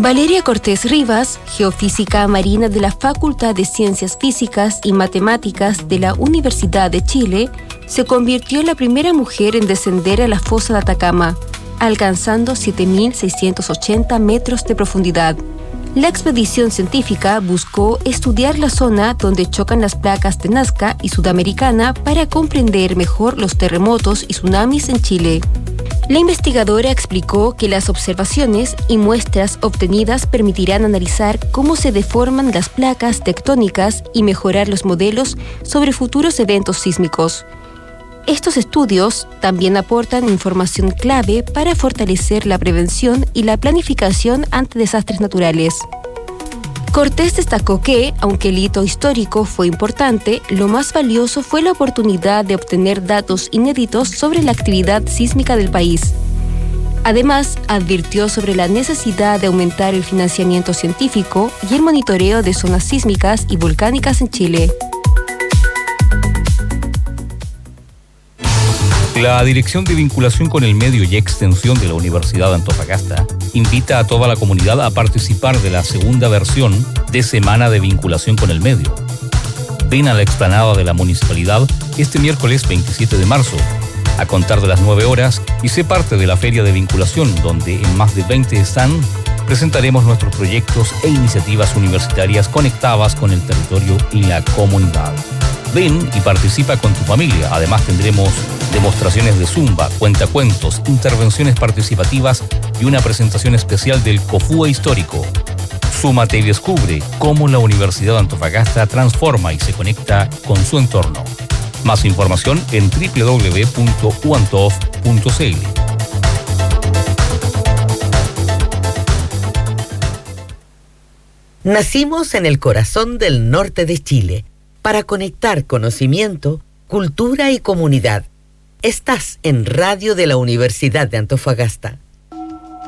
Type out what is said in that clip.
Valeria Cortés Rivas, geofísica marina de la Facultad de Ciencias Físicas y Matemáticas de la Universidad de Chile, se convirtió en la primera mujer en descender a la fosa de Atacama, alcanzando 7.680 metros de profundidad. La expedición científica buscó estudiar la zona donde chocan las placas de Nazca y Sudamericana para comprender mejor los terremotos y tsunamis en Chile. La investigadora explicó que las observaciones y muestras obtenidas permitirán analizar cómo se deforman las placas tectónicas y mejorar los modelos sobre futuros eventos sísmicos. Estos estudios también aportan información clave para fortalecer la prevención y la planificación ante desastres naturales. Cortés destacó que, aunque el hito histórico fue importante, lo más valioso fue la oportunidad de obtener datos inéditos sobre la actividad sísmica del país. Además, advirtió sobre la necesidad de aumentar el financiamiento científico y el monitoreo de zonas sísmicas y volcánicas en Chile. La Dirección de Vinculación con el Medio y Extensión de la Universidad de Antofagasta invita a toda la comunidad a participar de la segunda versión de Semana de Vinculación con el Medio. Ven a la explanada de la municipalidad este miércoles 27 de marzo, a contar de las 9 horas, y sé parte de la Feria de Vinculación, donde en más de 20 stands presentaremos nuestros proyectos e iniciativas universitarias conectadas con el territorio y la comunidad. Ven y participa con tu familia. Además tendremos demostraciones de zumba, cuentacuentos, intervenciones participativas y una presentación especial del COFUE histórico. Súmate y descubre cómo la Universidad de Antofagasta transforma y se conecta con su entorno. Más información en www.uantof.cl. Nacimos en el corazón del norte de Chile para conectar conocimiento, cultura y comunidad. Estás en Radio de la Universidad de Antofagasta.